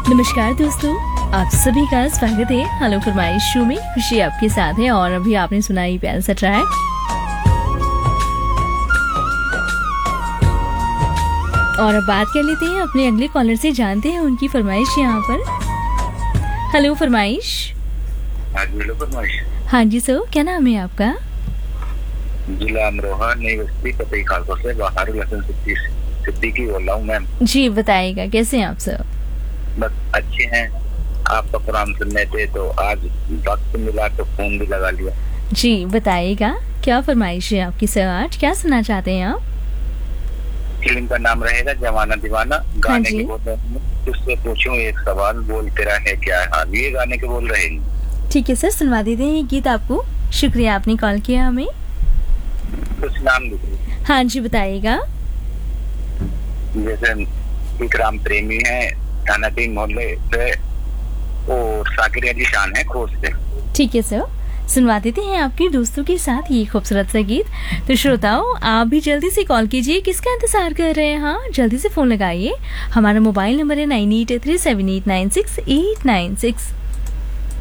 नमस्कार दोस्तों, आप सभी का स्वागत है हेलो फरमाइश शो में। खुशी आपके साथ है और अभी आपने सुना ही प्यारा सा ट्रैक। और अब बात कर लेते हैं अपने अगले कॉलर से, जानते हैं उनकी फरमाइश यहाँ पर। हेलो फरमाइश। हेलो फरमाइश। हाँ जी सर, क्या नाम है आपका? जिला अमरोहा, नई बस्ती, कतई खालपुर से बाहर लहसन सिद्दीकी बोल रहा हूँ मैम। जी बताइएगा, कैसे हैं आप सर? बस अच्छे हैं, आपका प्रोग्राम सुनने थे तो आज वक्त मिला तो फोन भी लगा लिया। जी बताइएगा, क्या फरमाइश है आपकी सर? आज क्या सुनना चाहते हैं आप? फिल्म का नाम रहेगा जवाना दीवाना। गाने के बोल रहे हैं, तुझसे पूछूं एक सवाल, बोल तेरा है क्या हाल, ये गाने के बोल रहे हैं। ठीक है सर, सुनवा देते हैं ये गीत आपको। शुक्रिया आपने कॉल किया हमें। कुछ नाम लिखिए। हाँ जी बताइएगा। जैसे विक्राम प्रेमी है, थाना 3 मोहल्ले से, और साकिर अली शान है खोज से। ठीक है सर, सुनवा देते हैं आपके दोस्तों के साथ ये खूबसूरत सा गीत। तो श्रोताओं, आप भी जल्दी से कॉल कीजिए। किसका इंतजार कर रहे हैं? हाँ, जल्दी से फोन लगाइए। हमारा मोबाइल नंबर है 9837896896।